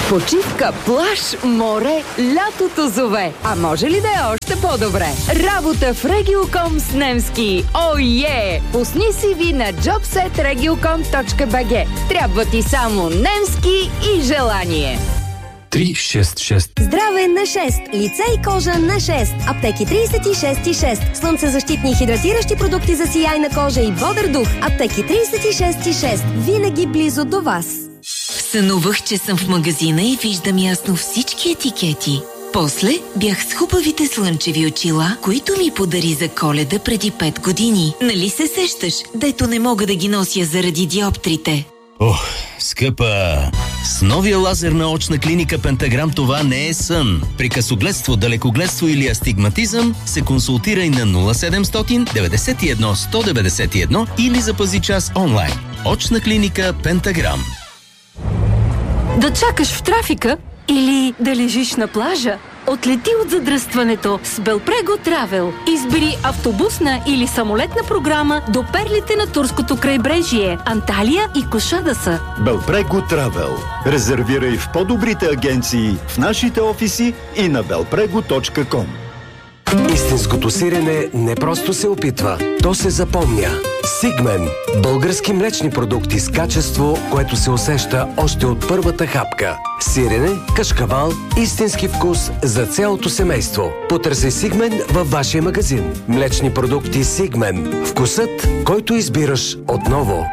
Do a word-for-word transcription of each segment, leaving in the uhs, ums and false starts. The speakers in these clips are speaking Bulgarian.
Почивка, плаж, море, лятото зове. А може ли да е още по-добре? Работа в Regiocom с немски. О, е! Пусни си ви на джобсет региоком точка би джи. Трябва ти само немски и желание. три шест шест. Здраве на шест. Лице и кожа на шест. Аптеки тридесет и шест и шест. Слънцезащитни и хидратиращи продукти за сияйна кожа и бодър дух. Аптеки тридесет и шест и шест. Винаги близо до вас. Сънувах, че съм в магазина и виждам ясно всички етикети. После бях с хубавите слънчеви очила, които ми подари за Коледа преди пет години. Нали се сещаш, дето не мога да ги нося заради диоптрите? Ох, скъпа! С новия лазер на очна клиника Пентаграм това не е сън. При късогледство, далекогледство или астигматизъм се консултирай на нула седемстотин деветдесет и едно сто деветдесет и едно или запази час онлайн. Очна клиника Пентаграм. Да чакаш в трафика или да лежиш на плажа? Отлети от задръстването с Белпрего Travel. Избери автобусна или самолетна програма до перлите на турското крайбрежие, Анталия и Кошадаса. Белпрего Travel. Резервирай в по-добрите агенции, в нашите офиси и на белпрего точка ком. Истинското сирене не просто се опитва, то се запомня. Сигмен – български млечни продукти с качество, което се усеща още от първата хапка. Сирене, кашкавал, истински вкус за цялото семейство. Потърси Сигмен във вашия магазин. Млечни продукти Сигмен. Вкусът, който избираш отново.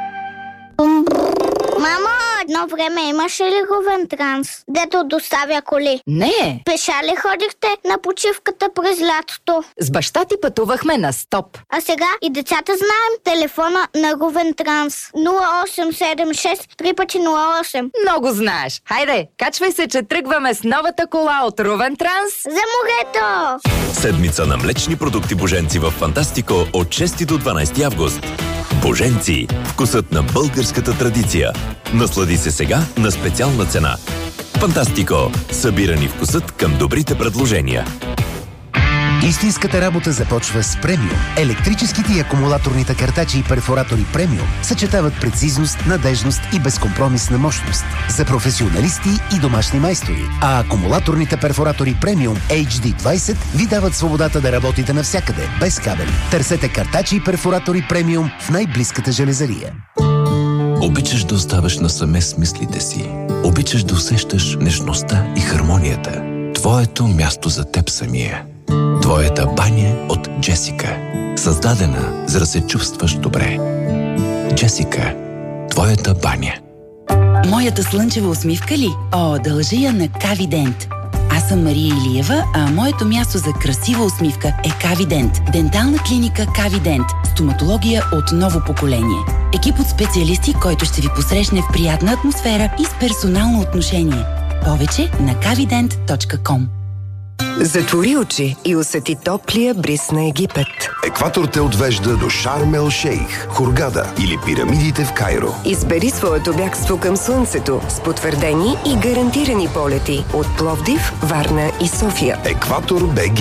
Мамо, едно време имаше ли Говентранс, дето доставя коли? Не. Пеша ли ходихте на почивката през лятото? С баща ти пътувахме на стоп. А сега и децата знаем телефона на Говентранс. нула осем седем шест три пъти нула осем. Много знаеш. Хайде, качвай се, че тръгваме с новата кола от Ровентранс. За морето! Седмица на млечни продукти Боженци в Фантастико от шести до дванадесети август. Боженци – вкусът на българската традиция. Наслади се сега на специална цена. Фантастико – събирани вкусът към добрите предложения. Истинската работа започва с Премиум. Електрическите и акумулаторните картачи и перфоратори Премиум съчетават прецизност, надежност и безкомпромисна мощност за професионалисти и домашни майстори. А акумулаторните перфоратори Премиум Ейч Ди двадесет ви дават свободата да работите навсякъде, без кабели. Търсете картачи и перфоратори Премиум в най-близката железария. Обичаш да оставаш насаме с мислите си. Обичаш да усещаш нежността и хармонията. Твоето място за теб самия. Твоята баня от Джесика. Създадена, за да се чувстваш добре. Джесика. Твоята баня. Моята слънчева усмивка ли? О, дължи я на Кавидент. Аз съм Мария Илиева, а моето място за красива усмивка е Кавидент. Дентална клиника Кавидент. Стоматология от ново поколение. Екип от специалисти, който ще ви посрещне в приятна атмосфера и с персонално отношение. Повече на кавидент точка ком. Затвори очи и усети топлия бриз на Египет. Екватор те отвежда до Шарм ел Шейх, Хургада или пирамидите в Кайро. Избери своето бягство към слънцето с потвърдени и гарантирани полети от Пловдив, Варна и София. Екватор БГ.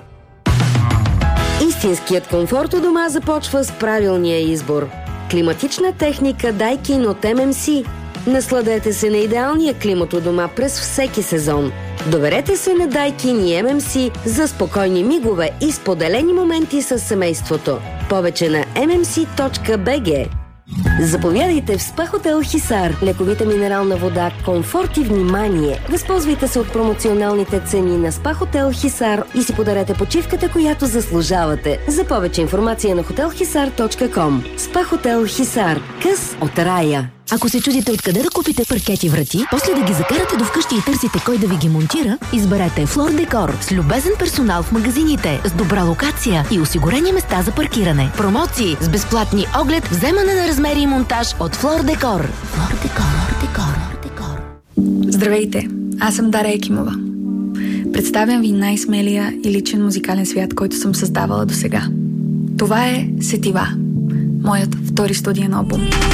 Истинският комфорт у дома започва с правилния избор. Климатична техника Daikin от Ем Ем Си. Насладете се на идеалния климат у дома през всеки сезон. Доверете се на Daikin и Ем Ем Си за спокойни мигове и споделени моменти с семейството. Повече на ем ем си точка би джи. Заповядайте в СПА Хотел Хисар. Лековита минерална вода, комфорт и внимание. Възползвайте се от промоционалните цени на СПА Хотел Хисар и си подарете почивката, която заслужавате. За повече информация на хотел хисар точка ком. СПА Хотел Хисар. Къс от рая. Ако се чудите откъде да купите паркети врати, после да ги закарате до вкъщи и търсите кой да ви ги монтира, изберете Флор Декор с любезен персонал в магазините, с добра локация и осигурени места за паркиране. Промоции с безплатни оглед, вземане на размери и монтаж от Флор Декор. Флор Декор, Декор, Декор. Здравейте, аз съм Дара Екимова. Представям ви най-смелия и личен музикален свят, който съм създавала досега. Това е Сетива, моят втори студиен албум.